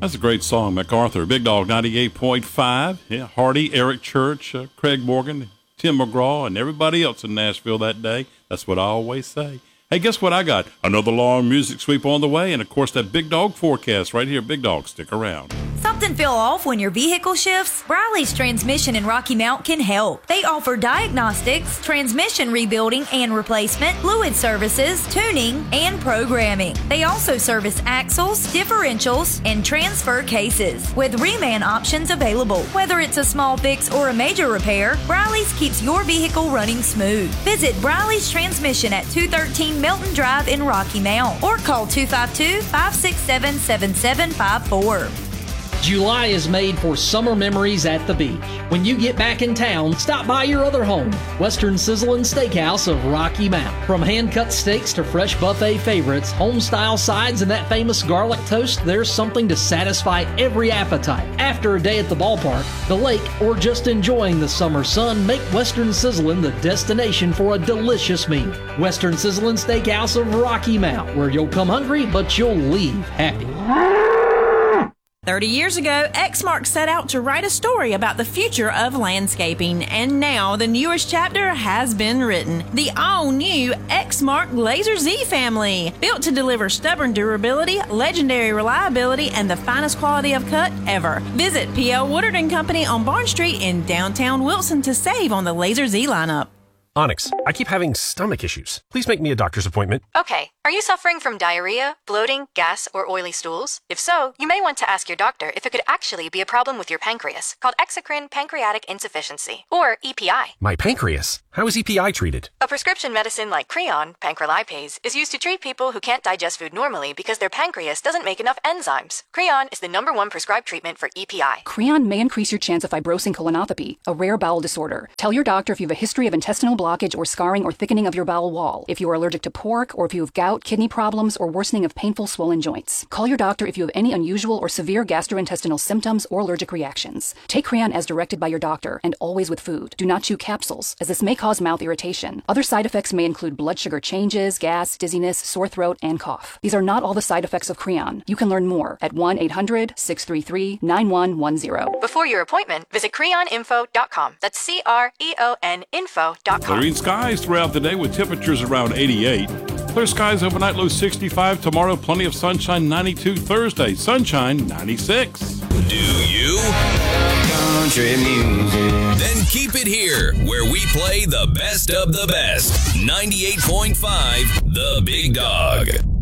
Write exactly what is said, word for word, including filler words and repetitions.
That's a great song, MacArthur. Big Dog ninety-eight point five. Yeah, Hardy, Eric Church, uh, Craig Morgan, Tim McGraw, and everybody else in Nashville that day. That's what I always say. Hey, guess what I got? Another long music sweep on the way, and of course that Big Dog forecast right here. Big Dog, stick around. Something fell off when your vehicle shifts? Briley's Transmission in Rocky Mount can help. They offer diagnostics, transmission rebuilding and replacement, fluid services, tuning, and programming. They also service axles, differentials, and transfer cases, with reman options available. Whether it's a small fix or a major repair, Briley's keeps your vehicle running smooth. Visit Briley's Transmission at two thirteen Melton Drive in Rocky Mount or call two five two, five six seven, seven seven five four. July is made for summer memories at the beach. When you get back in town, stop by your other home, Western Sizzlin' Steakhouse of Rocky Mount. From hand-cut steaks to fresh buffet favorites, home-style sides, and that famous garlic toast, there's something to satisfy every appetite. After a day at the ballpark, the lake, or just enjoying the summer sun, make Western Sizzlin' the destination for a delicious meal. Western Sizzlin' Steakhouse of Rocky Mount, where you'll come hungry, but you'll leave happy. thirty years ago, Exmark set out to write a story about the future of landscaping, and now the newest chapter has been written. The all-new Exmark Laser Z family, built to deliver stubborn durability, legendary reliability, and the finest quality of cut ever. Visit P L Woodard and Company on Barn Street in downtown Wilson to save on the Laser Z lineup. Onyx, I keep having stomach issues. Please make me a doctor's appointment. Okay. Are you suffering from diarrhea, bloating, gas, or oily stools? If so, you may want to ask your doctor if it could actually be a problem with your pancreas, called exocrine pancreatic insufficiency, or E P I. My pancreas? How is E P I treated? A prescription medicine like Creon, pancrelipase, is used to treat people who can't digest food normally because their pancreas doesn't make enough enzymes. Creon is the number one prescribed treatment for E P I. Creon may increase your chance of fibrosing colonopathy, a rare bowel disorder. Tell your doctor if you have a history of intestinal blockage or scarring or thickening of your bowel wall, if you are allergic to pork, or if you have gout, kidney problems, or worsening of painful swollen joints. Call your doctor if you have any unusual or severe gastrointestinal symptoms or allergic reactions. Take Creon as directed by your doctor, and always with food. Do not chew capsules, as this may cause mouth irritation. Other side effects may include blood sugar changes, gas, dizziness, sore throat, and cough. These are not all the side effects of Creon. You can learn more at one eight hundred, six three three, nine one one zero. Before your appointment, visit creon info dot com. That's C R E O N info dot com. Clearing skies throughout the day with temperatures around eighty-eight. Clear skies overnight, low sixty-five. Tomorrow, plenty of sunshine, ninety-two. Thursday, sunshine, ninety-six. Do you? Country music. Then keep it here, where we play the best of the best. ninety-eight point five, The Big Dog.